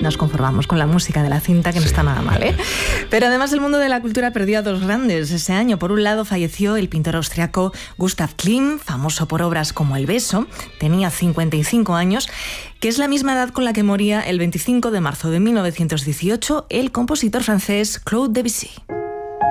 nos conformamos con la música de la cinta, que no está nada mal, ¿eh? Pero además el mundo de la cultura perdió a dos grandes ese año. Por un lado falleció el pintor austriaco Gustav Klimt, famoso por obras como El beso, tenía 55 años, que es la misma edad con la que moría el 25 de marzo de 1918 el compositor francés Claude Debussy.